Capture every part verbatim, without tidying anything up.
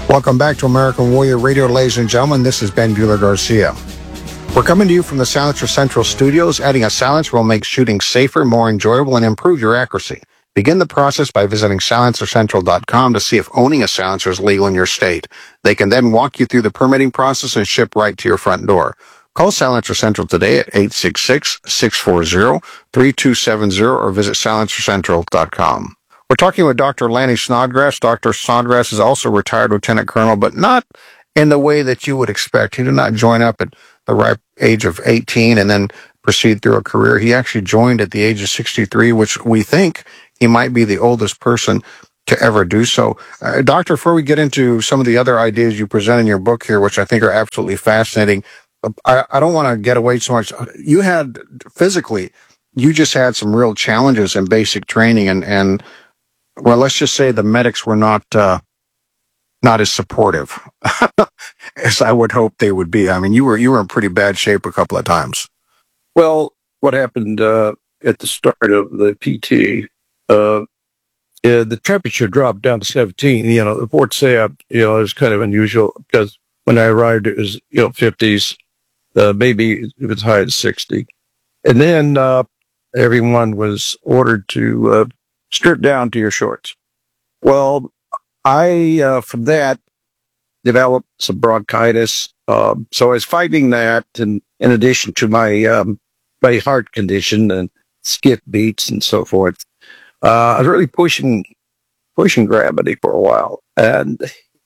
Welcome back to American Warrior Radio, ladies and gentlemen. This is Ben Bueller Garcia. We're coming to you from the Silencer Central Studios. Adding a silencer will make shooting safer, more enjoyable, and improve your accuracy. Begin the process by visiting silencer central dot com to see if owning a silencer is legal in your state. They can then walk you through the permitting process and ship right to your front door. Call Silencer Central today at eight six six, six four zero, three two seven zero or visit silencer central dot com. We're talking with Doctor Lanny Snodgrass. Doctor Snodgrass is also retired lieutenant colonel, but not in the way that you would expect. He did not join up at the ripe age of eighteen and then proceed through a career. He actually joined at the age of sixty-three, which we think he might be the oldest person to ever do so. Uh, doctor, before we get into some of the other ideas you present in your book here, which I think are absolutely fascinating, I, I don't want to get away so much. You had physically, you just had some real challenges in basic training, and, and well, let's just say the medics were not uh, not as supportive as I would hope they would be. I mean, you were you were in pretty bad shape a couple of times. Well, what happened uh, at the start of the P T, uh, uh, the temperature dropped down to seventeen. You know, the Fort Sayab, you know, it was kind of unusual because when I arrived, it was, you know, fifties, uh, maybe it was high as sixty. And then uh, everyone was ordered to uh, strip down to your shorts. Well, I, uh, from that, developed some bronchitis. Um, so I was fighting that, and in addition to my um, my heart condition and skip beats and so forth, uh, I was really pushing pushing gravity for a while, and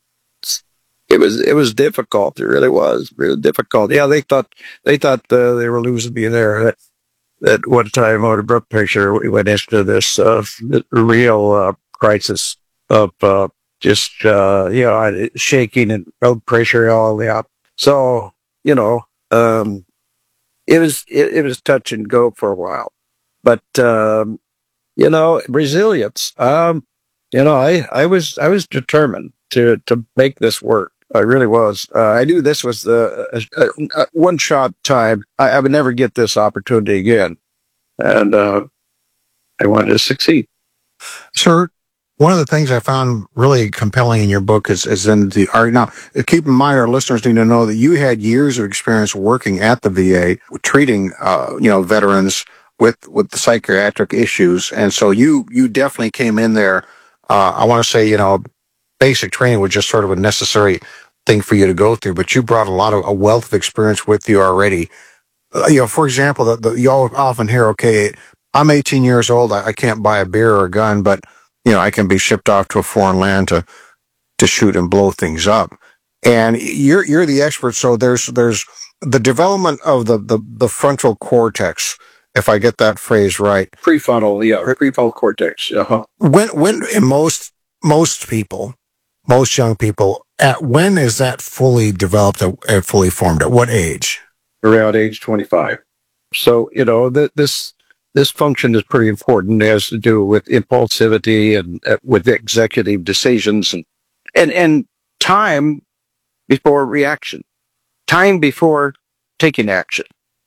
it was it was difficult. It really was really difficult. Yeah, they thought they thought uh, they were losing me there. That that one time out of blood pressure, we went into this uh, real uh, crisis of uh, just uh, you know shaking and blood pressure all the way up. So, you know, um, it was, it, it was touch and go for a while, but, um, you know, resilience, um, you know, I, I was, I was determined to, to make this work. I really was. Uh, I knew this was the uh, uh, one shot time. I, I would never get this opportunity again. And, uh, I wanted to succeed. Sir, one of the things I found really compelling in your book is, is in the art. Now, keep in mind, our listeners need to know that you had years of experience working at the V A, treating, uh, you know, veterans with, with the psychiatric issues. And so you, you definitely came in there. Uh, I want to say, you know, basic training was just sort of a necessary thing for you to go through, but you brought a lot of, a wealth of experience with you already. Uh, you know, for example, the, the, you often hear, okay, I'm eighteen years old. I, I can't buy a beer or a gun, but you know, I can be shipped off to a foreign land to, to shoot and blow things up. And you're, you're the expert. So there's, there's the development of the, the, the frontal cortex, if I get that phrase right. Prefrontal, yeah, prefrontal cortex. Uh-huh. When, when, in most, most people, most young people, at when is that fully developed and fully formed? At what age? Around age twenty-five. So, you know, th- this, This function is pretty important. It has to do with impulsivity and uh, with executive decisions and, and, and time before reaction, time before taking action.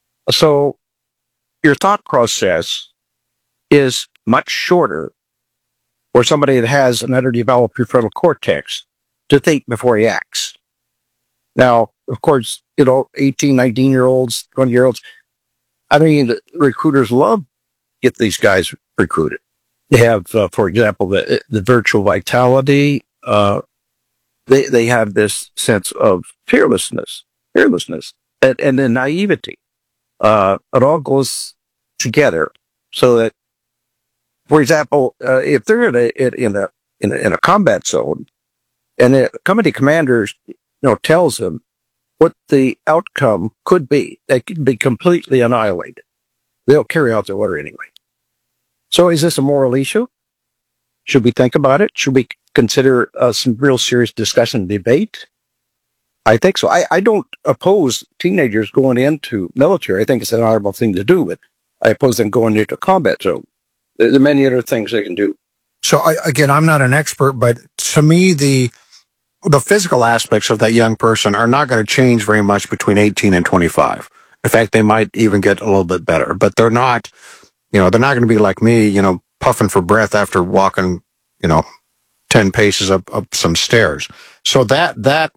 So your thought process is much shorter for somebody that has an underdeveloped prefrontal cortex to think before he acts. Now, of course, you know, eighteen, nineteen year olds, twenty year olds, I mean, recruiters love get these guys recruited. They have, uh, for example, the the virtual vitality. Uh, they they have this sense of fearlessness, fearlessness, and, and then naivety. Uh, it all goes together, so that, for example, uh, if they're in a in a in a, in a combat zone, and the company commander, you know, tells them what the outcome could be, they could be completely annihilated. They'll carry out the order anyway. So is this a moral issue? Should we think about it? Should we consider uh, some real serious discussion and debate? I think so. I, I don't oppose teenagers going into military. I think it's an honorable thing to do, but I oppose them going into combat zone. There are many other things they can do. So I, again, I'm not an expert, but to me, the the physical aspects of that young person are not going to change very much between eighteen and twenty-five. In fact, they might even get a little bit better, but they're not, you know, they're not going to be like me, you know, puffing for breath after walking, you know, ten paces up, up some stairs. So that that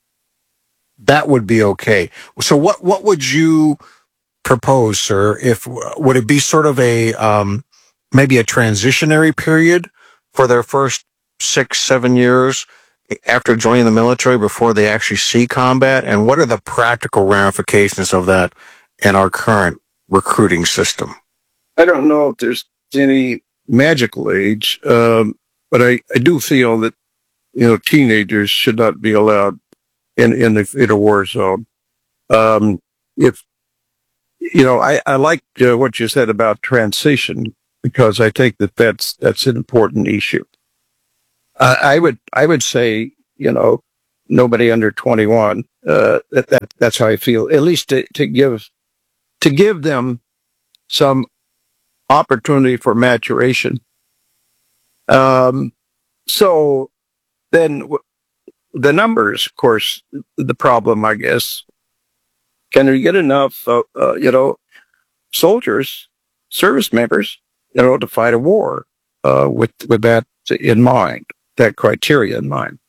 that would be okay. So what what would you propose, sir? If would it be sort of a um, maybe a transitionary period for their first six seven years after joining the military before they actually see combat? And what are the practical ramifications of that in our current recruiting system? I don't know if there's any magical age, um, but I, I do feel that, you know, teenagers should not be allowed in, in, the, in a war zone. Um, if, you know, I, I like uh, what you said about transition, because I think that that's, that's an important issue. Uh, I would, I would say, you know, nobody under twenty-one, uh, that, that, that's how I feel, at least to, to give, to give them some opportunity for maturation. Um, so then w- the numbers, of course, the problem, I guess, can we get enough, uh, uh, you know, soldiers, service members, you know, to fight a war, uh, with, with that in mind, that criteria in mind?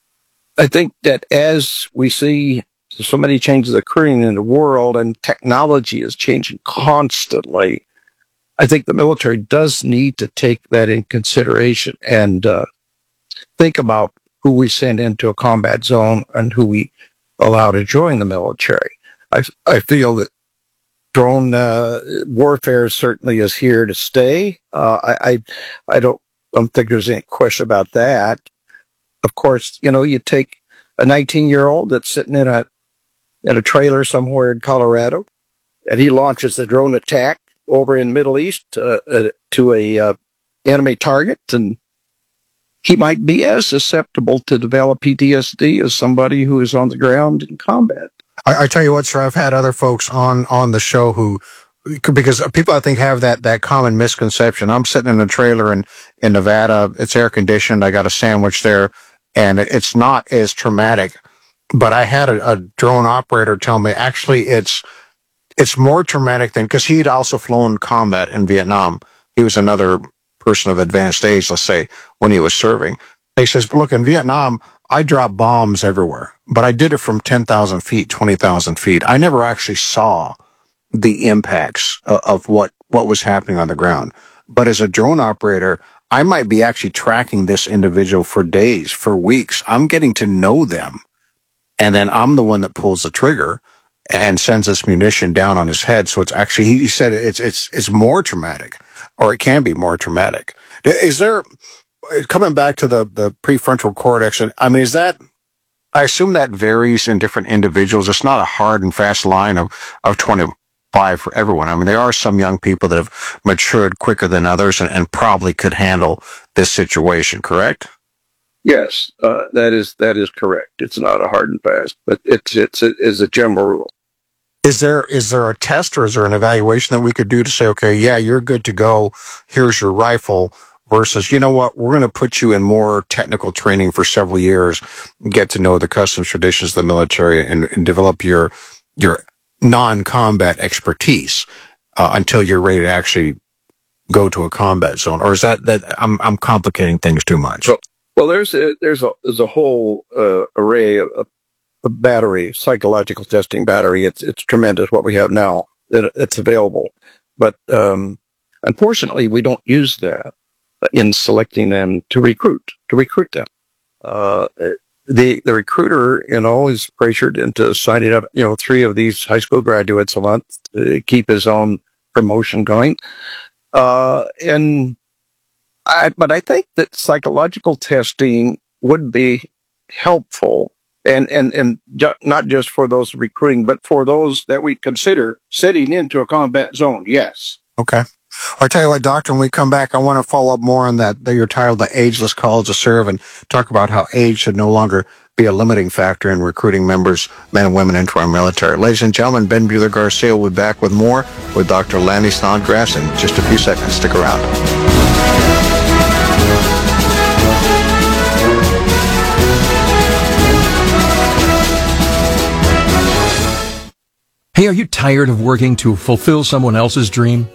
I think that as we see so many changes occurring in the world and technology is changing constantly, I think the military does need to take that in consideration and uh, think about who we send into a combat zone and who we allow to join the military. I, I feel that drone uh, warfare certainly is here to stay. Uh, I, I I don't don't think there's any question about that. Of course, you know, you take a nineteen-year-old that's sitting in a in a trailer somewhere in Colorado, and he launches a drone attack over in Middle East uh, uh, to a uh, enemy target, and he might be as susceptible to develop P T S D as somebody who is on the ground in combat. I, I tell you what, sir, I've had other folks on on the show who, because people I think have that that common misconception. I'm sitting in a trailer in in Nevada. It's air conditioned. I got a sandwich there, and it's not as traumatic. But I had a, a drone operator tell me actually it's it's more traumatic than, because he'd also flown combat in Vietnam. He was another person of advanced age, let's say, when he was serving. He says, look, in Vietnam, I dropped bombs everywhere, but I did it from ten thousand feet, twenty thousand feet. I never actually saw the impacts of, of what, what was happening on the ground. But as a drone operator, I might be actually tracking this individual for days, for weeks. I'm getting to know them. And then I'm the one that pulls the trigger and sends this munition down on his head. So it's actually, he said it's, it's, it's more traumatic, or it can be more traumatic. Is there, coming back to the, the prefrontal cortex, I mean, is that, I assume that varies in different individuals. It's not a hard and fast line of, of twenty-five for everyone. I mean, there are some young people that have matured quicker than others and, and probably could handle this situation, correct? Yes, uh, that is that is correct. It's not a hard and fast, but it's it's it is a general rule. Is there is there a test or is there an evaluation that we could do to say, okay, yeah, you're good to go. Here's your rifle. Versus, you know what, we're going to put you in more technical training for several years, get to know the customs traditions of the military, and, and develop your your non-combat expertise uh, until you're ready to actually go to a combat zone. Or is that that I'm I'm complicating things too much? So, well, there's a, there's a there's a whole uh, array of, of battery, psychological testing battery. It's it's tremendous what we have now that it's available, but um, unfortunately, we don't use that in selecting them to recruit, to recruit them. Uh, the, the recruiter, you know, is pressured into signing up, you know, three of these high school graduates a month to keep his own promotion going. Uh, and I, but I think that psychological testing would be helpful, and, and, and ju- not just for those recruiting, but for those that we consider sitting into a combat zone. Yes. Okay. I'll tell you what, Doctor, when we come back, I want to follow up more on that, that you're titled The Ageless Call to Serve, and talk about how age should no longer be a limiting factor in recruiting members, men and women, into our military. Ladies and gentlemen, Ben Buehler Garcia will be back with more with Doctor Lanny Snodgrass in just a few seconds. Stick around. Hey, are you tired of working to fulfill someone else's dream?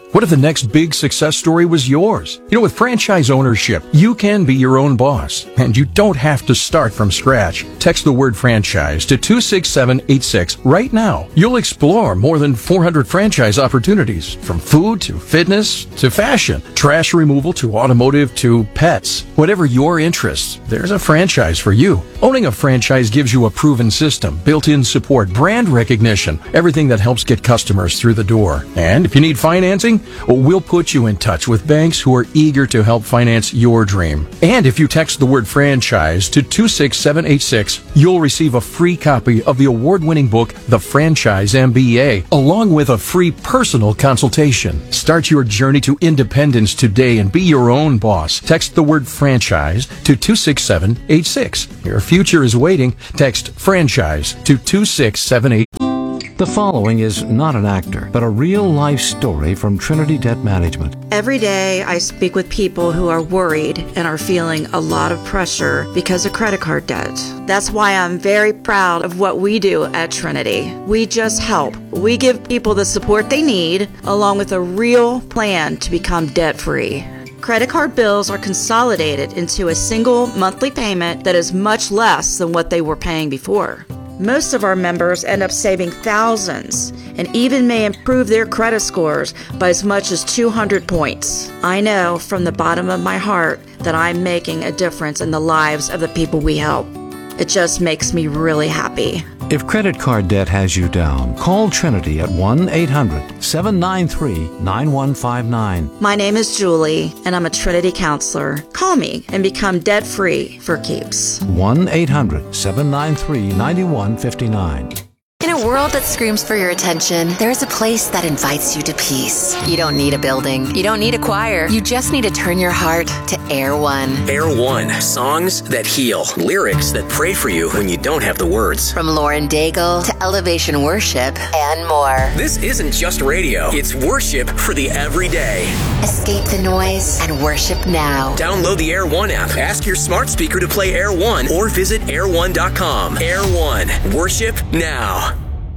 What if the next big success story was yours? You know, with franchise ownership, you can be your own boss, and you don't have to start from scratch. Text the word franchise to two six seven eight six right now. You'll explore more than four hundred franchise opportunities, from food to fitness to fashion, trash removal to automotive to pets. Whatever your interests, there's a franchise for you. Owning a franchise gives you a proven system, built-in support, brand recognition, everything that helps get customers through the door. And if you need financing, well, we'll put you in touch with banks who are eager to help finance your dream. And if you text the word franchise to two six seven eight six, you'll receive a free copy of the award-winning book, The Franchise M B A, along with a free personal consultation. Start your journey to independence today and be your own boss. Text the word franchise to two six seven eight six. Your future is waiting. Text franchise to two six seven eight. The following is not an actor, but a real-life story from Trinity Debt Management. Every day I speak with people who are worried and are feeling a lot of pressure because of credit card debt. That's why I'm very proud of what we do at Trinity. We just help. We give people the support they need, along with a real plan to become debt-free. Credit card bills are consolidated into a single monthly payment that is much less than what they were paying before. Most of our members end up saving thousands and even may improve their credit scores by as much as two hundred points. I know from the bottom of my heart that I'm making a difference in the lives of the people we help. It just makes me really happy. If credit card debt has you down, call Trinity at one eight hundred seven nine three nine one five nine. My name is Julie, and I'm a Trinity counselor. Call me and become debt-free for keeps. one eight hundred seven nine three nine one five nine. In a world that screams for your attention, there's a place that invites you to peace. You don't need a building. You don't need a choir. You just need to turn your heart to Air One. Air One. Songs that heal. Lyrics that pray for you when you don't have the words. From Lauren Daigle to Elevation Worship and more. This isn't just radio. It's worship for the everyday. Escape the noise and worship now. Download the Air One app. Ask your smart speaker to play Air One or visit air one dot com. Air One. Worship now.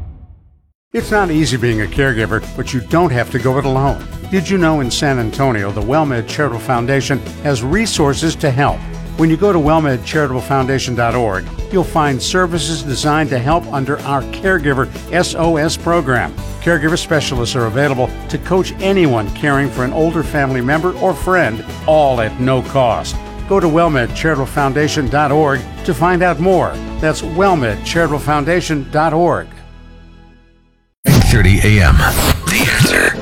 It's not easy being a caregiver, but you don't have to go it alone. Did you know in San Antonio, the WellMed Charitable Foundation has resources to help? When you go to wellmed charitable foundation dot org, you'll find services designed to help under our Caregiver S O S program. Caregiver specialists are available to coach anyone caring for an older family member or friend, all at no cost. Go to wellmed charitable foundation dot org to find out more. That's wellmed charitable foundation dot org. eight thirty a.m. The Answer.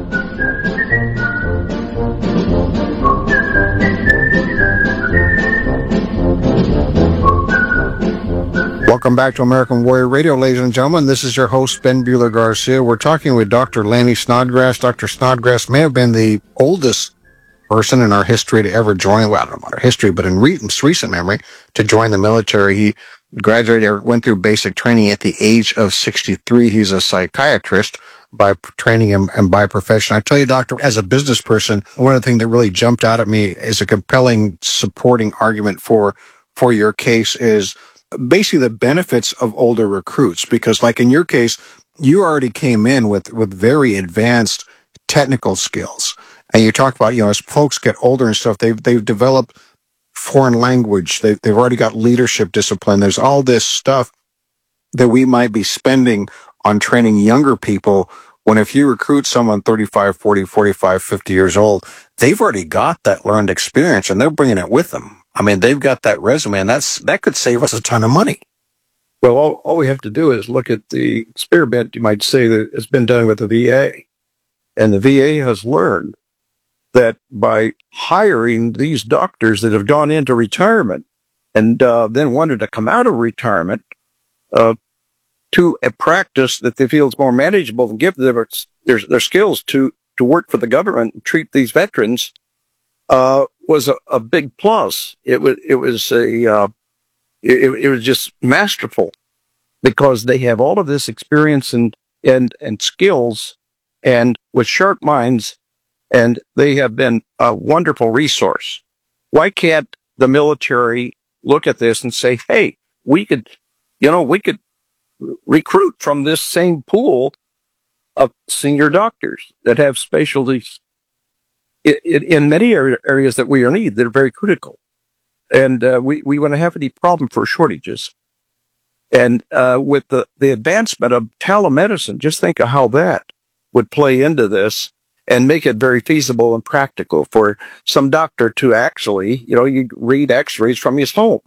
Welcome back to American Warrior Radio, ladies and gentlemen. This is your host, Ben Bueller Garcia. We're talking with Doctor Lanny Snodgrass. Doctor Snodgrass may have been the oldest person in our history to ever join, well, I don't know our history, but in re- recent memory, to join the military. He graduated or went through basic training at the age of sixty-three. He's a psychiatrist by training and, and by profession. I tell you, doctor, as a business person, one of the things that really jumped out at me is a compelling supporting argument for, for your case is basically the benefits of older recruits. Because like in your case, you already came in with, with very advanced technical skills. And you talk about, you know, as folks get older and stuff, they've, they've developed foreign language. They, they've already got leadership discipline. There's all this stuff that we might be spending on training younger people, when if you recruit someone thirty-five, forty, forty-five, fifty years old, they've already got that learned experience and they're bringing it with them. I mean, they've got that resume, and that's, that could save us a ton of money. Well, all, all we have to do is look at the experiment, you might say, that has been done with the V A. And the V A has learned that by hiring these doctors that have gone into retirement and uh, then wanted to come out of retirement uh, to a practice that they feel is more manageable and give their, their, their skills to, to work for the government and treat these veterans uh, was a, a big plus. It was, it was a, uh, it, it was just masterful because they have all of this experience and, and, and skills and with sharp minds, and they have been a wonderful resource. Why can't the military look at this and say, hey, we could, you know, we could recruit from this same pool of senior doctors that have specialties in, in, in many area, areas that we are need that are very critical. And uh, we, we wouldn't have any problem for shortages. And uh, with the, the advancement of telemedicine, just think of how that would play into this and make it very feasible and practical for some doctor to actually, you know, you read x-rays from his home,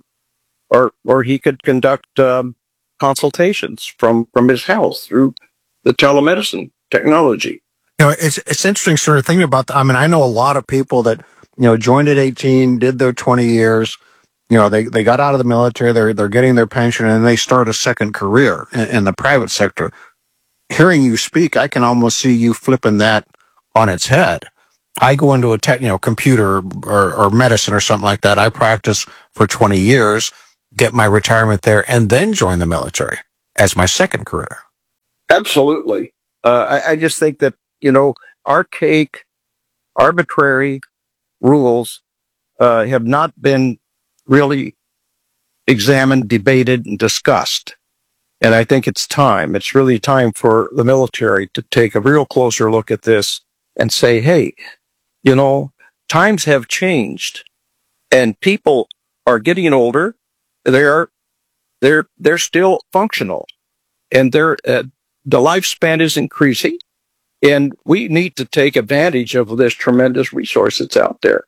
or or he could conduct um, consultations from, from his house through the telemedicine technology. You know, it's it's interesting sort of thinking about that. I mean, I know a lot of people that, you know, joined at eighteen, did their twenty years, you know, they, they got out of the military, they're, they're getting their pension, and they start a second career in, in the private sector. Hearing you speak, I can almost see you flipping that on its head. I go into a tech, you know, computer or, or medicine or something like that. I practice for twenty years, get my retirement there, and then join the military as my second career. Absolutely. Uh, I, I just think that, you know, archaic, arbitrary rules uh, have not been really examined, debated, and discussed. And I think it's time. It's really time for the military to take a real closer look at this and say, hey, you know, times have changed and people are getting older. They are, they're, they're still functional, and they're, uh, the lifespan is increasing, and we need to take advantage of this tremendous resource that's out there.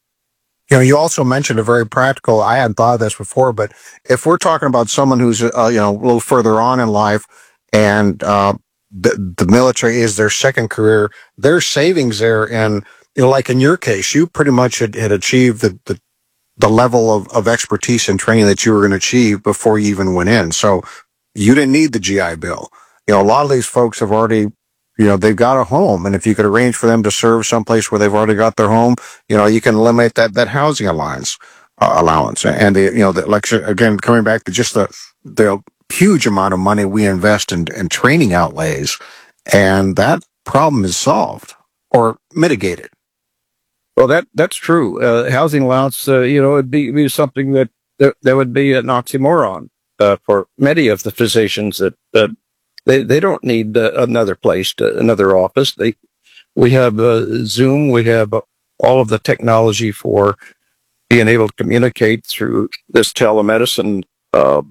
You know, you also mentioned a very practical, I hadn't thought of this before, but if we're talking about someone who's, uh, you know, a little further on in life, and, uh, the, the military is their second career, their savings there, and, you know, like in your case, you pretty much had, had achieved the, the, the level of, of expertise and training that you were going to achieve before you even went in. So you didn't need the G I Bill. You know, a lot of these folks have already, you know, they've got a home, and if you could arrange for them to serve someplace where they've already got their home, you know, you can eliminate that, that housing allowance, uh, allowance. And the, you know, the lecture, again, coming back to just the, the huge amount of money we invest in, in training outlays, and that problem is solved or mitigated. Well, that, that's true. Uh, housing allowance, uh, you know, it'd be, be something that, that, that would be an oxymoron, uh, for many of the physicians that, that they, they don't need uh, another place to, another office. They, we have, uh, Zoom, we have uh, all of the technology for being able to communicate through this telemedicine, uh,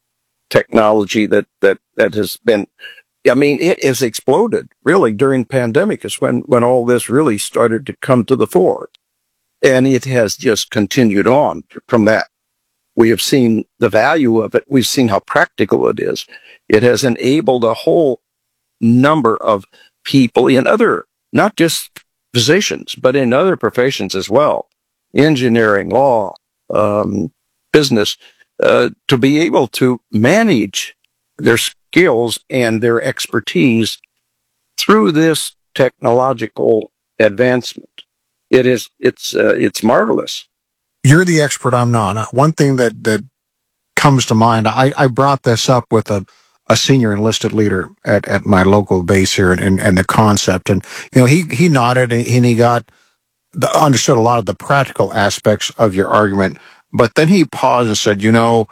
technology that, that, that has been, I mean, it has exploded really during pandemic is when, when all this really started to come to the fore. And it has just continued on from that. We have seen the value of it. We've seen how practical it is. It has enabled a whole number of people in other, not just physicians, but in other professions as well, engineering, law, um, business, uh, to be able to manage their skills and their expertise through this technological advancement. It is, it's, uh, it's marvelous. You're the expert, I'm not. One thing that, that comes to mind, I, I brought this up with a, a senior enlisted leader at, at my local base here, and, and, and the concept. And, you know, he, he nodded and he got, the, understood a lot of the practical aspects of your argument. But then he paused and said, you know,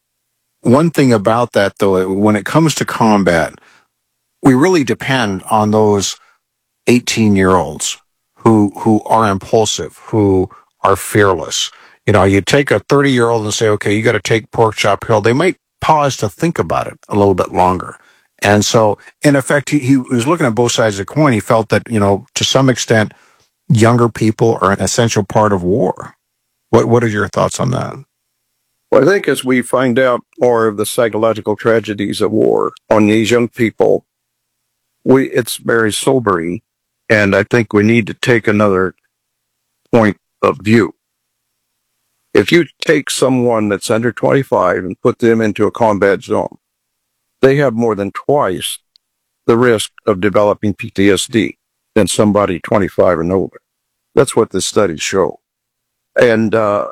one thing about that, though, when it comes to combat, we really depend on those eighteen-year-olds who who are impulsive, who are fearless. You know, you take a thirty-year-old and say, okay, you got to take Pork Chop Hill. They might pause to think about it a little bit longer. And so, in effect, he, he was looking at both sides of the coin. He felt that, you know, to some extent, younger people are an essential part of war. What What are your thoughts on that? Well, I think as we find out more of the psychological tragedies of war on these young people, we it's very sobering, and I think we need to take another point of view. If you take someone that's under twenty-five and put them into a combat zone, they have more than twice the risk of developing P T S D than somebody twenty-five and older. That's what the studies show. And, uh,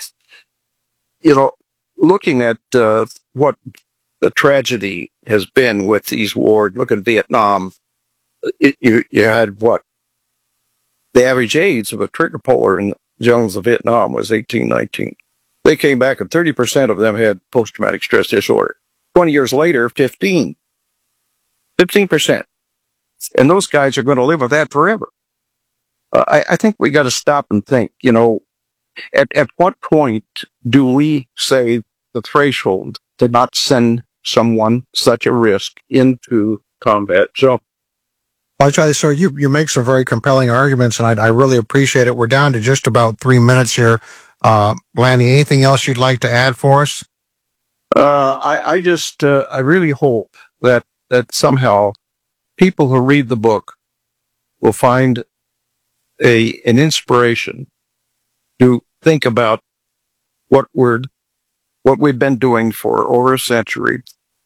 you know, looking at uh, what the tragedy has been with these wars, look at Vietnam, it, you, you had what? The average age of a trigger puller in the jungles of Vietnam was eighteen, nineteen. They came back and thirty percent of them had post-traumatic stress disorder. twenty years later, fifteen. fifteen percent. And those guys are going to live with that forever. Uh, I, I think we got to stop and think, you know, at, at what point do we say the threshold to not send someone such a risk into combat? So, Well, I tell you, sir, you, you make some very compelling arguments, and I, I really appreciate it. We're down to just about three minutes here. Uh, Lanny, anything else you'd like to add for us? uh, I, I just, uh, I really hope that, that somehow people who read the book will find a, an inspiration to think about what we're, what we've been doing for over a century.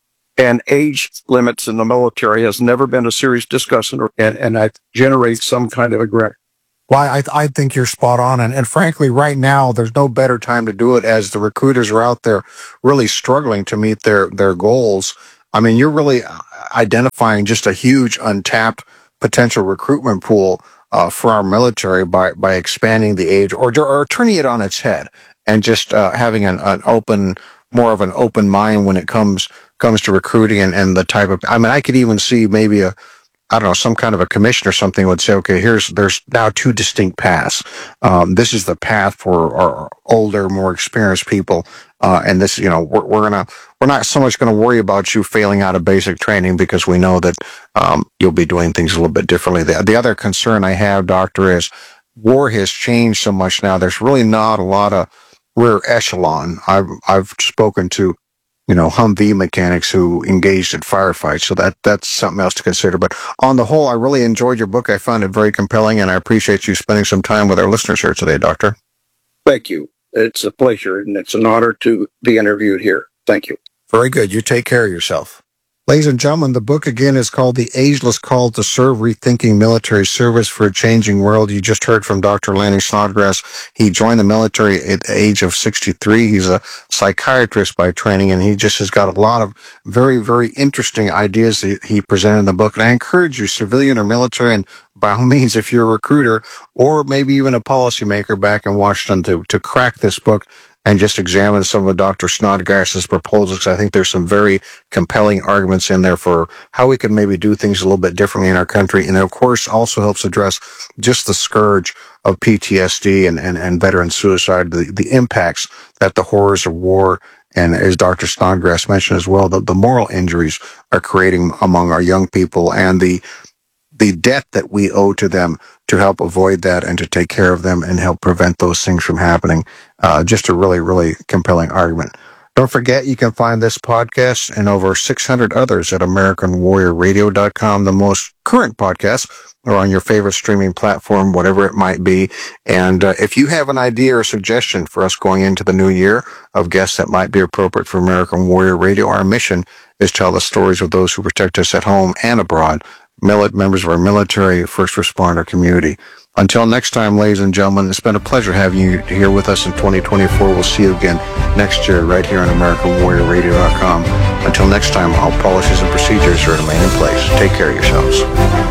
And age limits in the military has never been a serious discussion, and, and I generate some kind of regret. Well, I, I think you're spot on. And, and frankly, right now, there's no better time to do it as the recruiters are out there really struggling to meet their, their goals. I mean, you're really identifying just a huge untapped potential recruitment pool uh, for our military by, by expanding the age or, or turning it on its head and just uh, having an, an open, more of an open mind when it comes comes to recruiting and, and the type of, I mean, I could even see maybe a, I don't know, some kind of a commission or something would say, okay, here's, there's now two distinct paths. Um, this is the path for our older, more experienced people. Uh, and this, you know, we're, we're gonna, we're not so much gonna worry about you failing out of basic training because we know that, um, you'll be doing things a little bit differently. The, the other concern I have, Doctor, is war has changed so much now. There's really not a lot of rear echelon. I've, I've spoken to, you know, Humvee mechanics who engaged in firefights. So that, that's something else to consider. But on the whole, I really enjoyed your book. I found it very compelling, and I appreciate you spending some time with our listeners here today, Doctor. Thank you. It's a pleasure, and it's an honor to be interviewed here. Thank you. Very good. You take care of yourself. Ladies and gentlemen, the book again is called The Ageless Call to Serve, Rethinking Military Service for a Changing World. You just heard from Doctor Lanny Snodgrass. He joined the military at the age of sixty-three. He's a psychiatrist by training, and he just has got a lot of very, very interesting ideas that he presented in the book. And I encourage you, civilian or military, and by all means, if you're a recruiter or maybe even a policymaker back in Washington, to, to crack this book and just examine some of Doctor Snodgrass's proposals. I think there's some very compelling arguments in there for how we can maybe do things a little bit differently in our country. And of course, also helps address just the scourge of P T S D and, and, and veteran suicide, the, the impacts that the horrors of war, and as Doctor Snodgrass mentioned as well, the, the moral injuries are creating among our young people, and the the debt that we owe to them to help avoid that and to take care of them and help prevent those things from happening. Uh, just a really, really compelling argument. Don't forget, you can find this podcast and over six hundred others at American Warrior Radio dot com. The most current podcasts are on your favorite streaming platform, whatever it might be. And uh, if you have an idea or suggestion for us going into the new year of guests that might be appropriate for American Warrior Radio, our mission is to tell the stories of those who protect us at home and abroad, members of our military, first responder community. Until next time, ladies and gentlemen, it's been a pleasure having you here with us in twenty twenty-four. We'll see you again next year right here on American Warrior Radio dot com. Until next time, all policies and procedures are to remain in place. Take care of yourselves.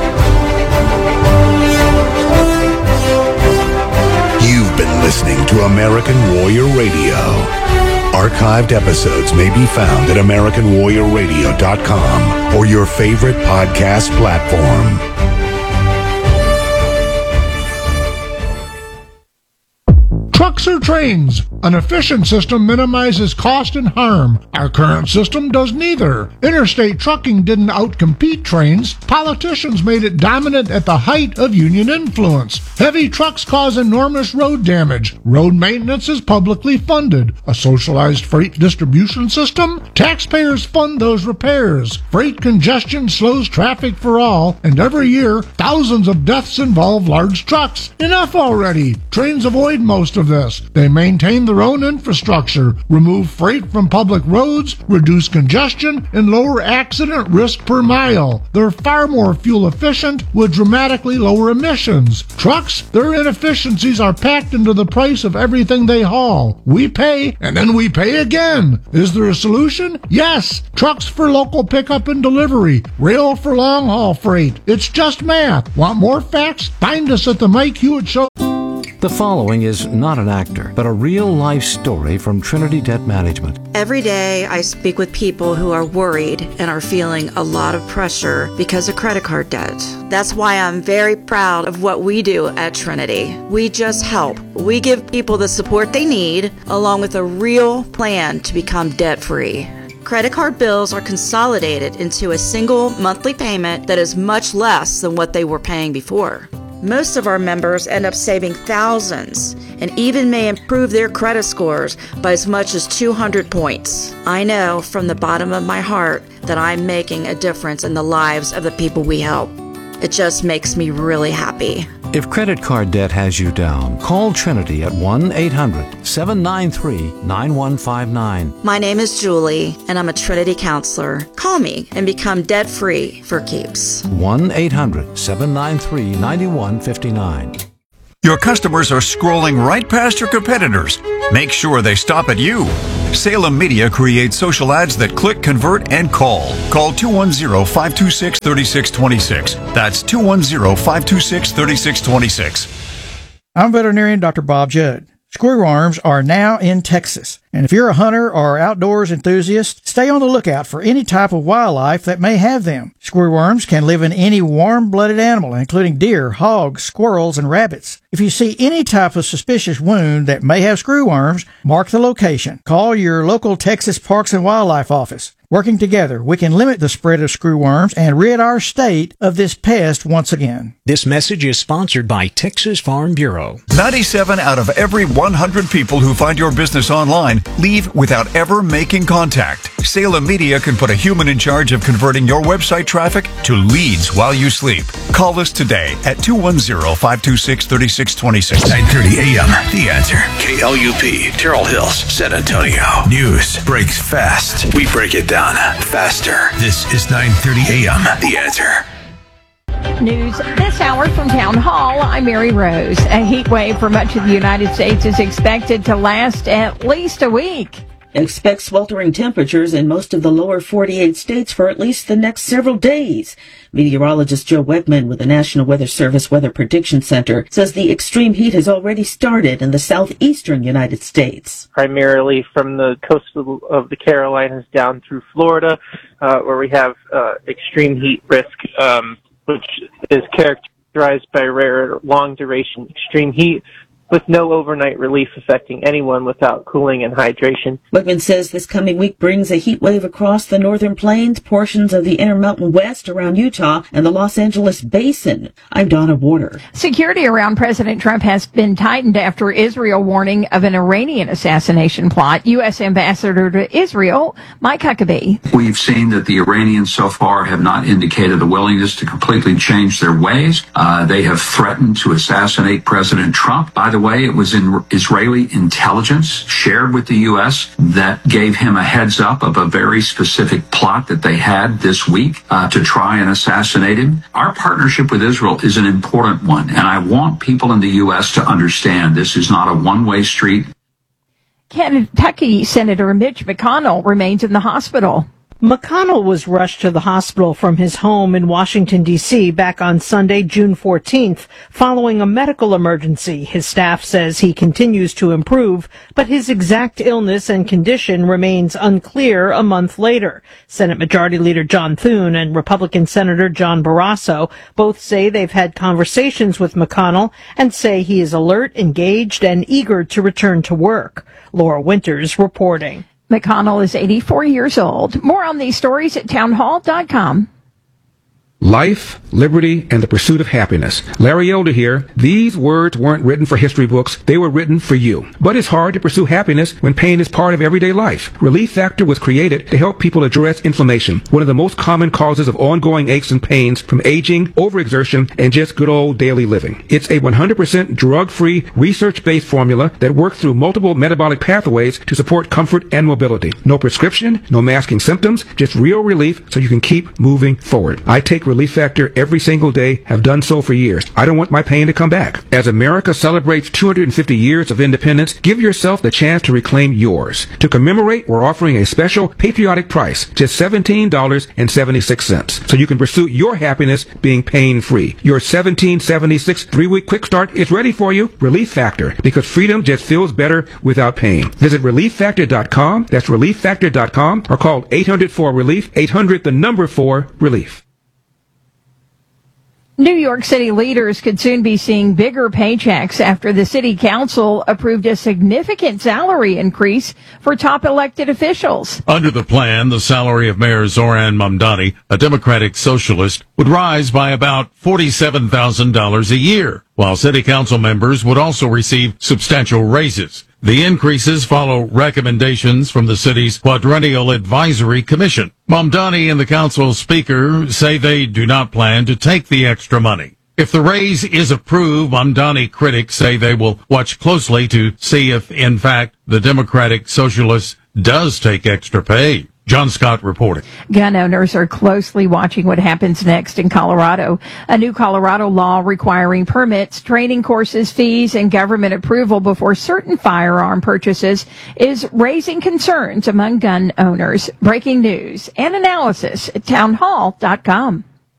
You've been listening to American Warrior Radio. Archived episodes may be found at American Warrior Radio dot com or your favorite podcast platform. Trucks or trains? An efficient system minimizes cost and harm. Our current system does neither. Interstate trucking didn't outcompete trains. Politicians made it dominant at the height of union influence. Heavy trucks cause enormous road damage. Road maintenance is publicly funded. A socialized freight distribution system? Taxpayers fund those repairs. Freight congestion slows traffic for all, and every year, thousands of deaths involve large trucks. Enough already! Trains avoid most of this. They maintain their own infrastructure, remove freight from public roads, reduce congestion, and lower accident risk per mile. They're far more fuel efficient with dramatically lower emissions. Trucks, their inefficiencies are packed into the price of everything they haul. We pay, and then we pay again. Is there a solution? Yes. Trucks for local pickup and delivery. Rail for long-haul freight. It's just math. Want more facts? Find us at the Mike Hewitt Show. The following is not an actor, but a real-life story from Trinity Debt Management. Every day I speak with people who are worried and are feeling a lot of pressure because of credit card debt. That's why I'm very proud of what we do at Trinity. We just help. We give people the support they need, along with a real plan to become debt-free. Credit card bills are consolidated into a single monthly payment that is much less than what they were paying before. Most of our members end up saving thousands and even may improve their credit scores by as much as two hundred points. I know from the bottom of my heart that I'm making a difference in the lives of the people we help. It just makes me really happy. If credit card debt has you down, call Trinity at one eight hundred seven nine three nine one five nine. My name is Julie, and I'm a Trinity counselor. Call me and become debt-free for keeps. one eight hundred seven nine three nine one five nine. Your customers are scrolling right past your competitors. Make sure they stop at you. Salem Media creates social ads that click, convert, and call. Call two one zero, five two six, three six two six. That's two one zero, five two six, three six two six. I'm veterinarian Doctor Bob Judd. Screwworms are now in Texas. And if you're a hunter or outdoors enthusiast, stay on the lookout for any type of wildlife that may have them. Screwworms can live in any warm-blooded animal, including deer, hogs, squirrels, and rabbits. If you see any type of suspicious wound that may have screwworms, mark the location. Call your local Texas Parks and Wildlife office. Working together, we can limit the spread of screwworms and rid our state of this pest once again. This message is sponsored by Texas Farm Bureau. ninety-seven out of every one hundred people who find your business online leave without ever making contact. Salem Media can put a human in charge of converting your website traffic to leads while you sleep. Call us today at two one zero, five two six, three six two six. nine thirty a.m. The Answer. K L U P, Terrell Hills, San Antonio. News breaks fast. We break it down faster. This is nine thirty a.m. The Answer. News this hour from Town Hall. I'm Mary Rose. A heat wave for much of the United States is expected to last at least a week. Expect sweltering temperatures in most of the lower forty-eight states for at least the next several days. Meteorologist Joe Weckman with the National Weather Service Weather Prediction Center says the extreme heat has already started in the southeastern United States. Primarily from the coast of, of the Carolinas down through Florida, uh, where we have uh, extreme heat risk, um, which is characterized by rare long-duration extreme heat, with no overnight relief affecting anyone without cooling and hydration. Weckman says this coming week brings a heat wave across the northern plains, portions of the Intermountain West around Utah, and the Los Angeles Basin. I'm Donna Warner. Security around President Trump has been tightened after Israel warning of an Iranian assassination plot. U S Ambassador to Israel, Mike Huckabee. We've seen that the Iranians so far have not indicated a willingness to completely change their ways. Uh, they have threatened to assassinate President Trump. By the way, it was in Israeli intelligence shared with the U S that gave him a heads up of a very specific plot that they had this week uh, to try and assassinate him. Our partnership with Israel is an important one, and I want people in the U S to understand this is not a one-way street. Kentucky Senator Mitch McConnell remains in the hospital. McConnell was rushed to the hospital from his home in Washington, D C back on Sunday, June fourteenth, following a medical emergency. His staff says he continues to improve, but his exact illness and condition remains unclear a month later. Senate Majority Leader John Thune and Republican Senator John Barrasso both say they've had conversations with McConnell and say he is alert, engaged, and eager to return to work. Laura Winters reporting. McConnell is eighty-four years old. More on these stories at townhall dot com. Life, liberty, and the pursuit of happiness. Larry Elder here. These words weren't written for history books. They were written for you. But it's hard to pursue happiness when pain is part of everyday life. Relief Factor was created to help people address inflammation, one of the most common causes of ongoing aches and pains from aging, overexertion, and just good old daily living. It's a one hundred percent drug-free, research-based formula that works through multiple metabolic pathways to support comfort and mobility. No prescription, no masking symptoms, just real relief so you can keep moving forward. I take Relief Factor every single day, have done so for years. I don't want my pain to come back. As America celebrates two hundred fifty years of independence, give yourself the chance to reclaim yours. To commemorate, we're offering a special patriotic price, just seventeen dollars and seventy-six cents, so you can pursue your happiness being pain-free. Your seventeen seventy-six three-week quick start is ready for you. Relief Factor, because freedom just feels better without pain. Visit relief factor dot com. That's relief factor dot com, or call eight hundred four relief, eight hundred the number four relief. New York City leaders could soon be seeing bigger paychecks after the city council approved a significant salary increase for top elected officials. Under the plan, the salary of Mayor Zoran Mamdani, a Democratic socialist, would rise by about forty-seven thousand dollars a year, while city council members would also receive substantial raises. The increases follow recommendations from the city's Quadrennial Advisory Commission. Mamdani and the council speaker say they do not plan to take the extra money. If the raise is approved, Mamdani critics say they will watch closely to see if, in fact, the Democratic Socialist does take extra pay. John Scott reporting. Gun owners are closely watching what happens next in Colorado. A new Colorado law requiring permits, training courses, fees, and government approval before certain firearm purchases is raising concerns among gun owners. Breaking news and analysis at townhall dot com.